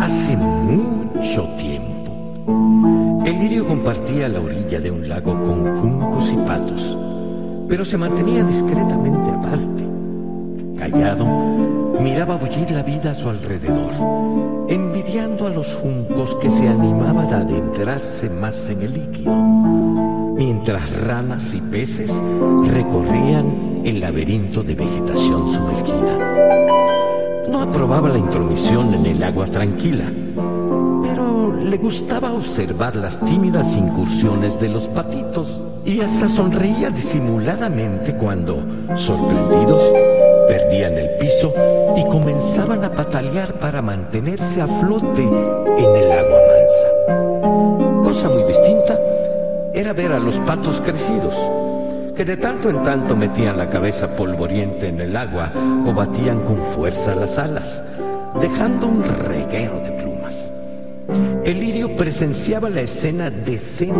Hace mucho tiempo, el lirio compartía la orilla de un lago con juncos y patos, pero se mantenía discretamente aparte. Callado, miraba bullir la vida a su alrededor, envidiando a los juncos que se animaban a adentrarse más en el líquido, mientras ranas y peces recorrían el laberinto de vegetación sumergida. No aprobaba la intromisión en el agua tranquila, pero le gustaba observar las tímidas incursiones de los patitos y hasta sonreía disimuladamente cuando, sorprendidos, perdían el piso y comenzaban a patalear para mantenerse a flote en el agua mansa. Cosa muy distinta era ver a los patos crecidos, que de tanto en tanto metían la cabeza polvoriente en el agua o batían con fuerza las alas, dejando un reguero de plumas. El lirio presenciaba la escena decenas